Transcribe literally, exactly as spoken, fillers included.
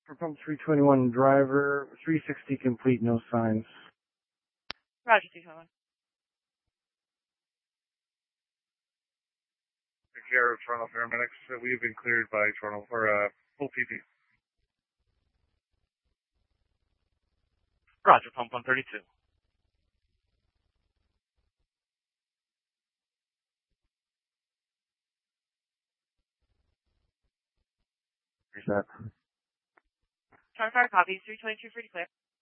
For pump three twenty-one driver, three sixty complete, no signs. Roger, three twenty-one. Take care of Toronto paramedics. Uh, we've been cleared by Toronto, or uh, full P P. Roger, pump one thirty-two. Reset. twenty-five copies, three twenty-two, pretty clear.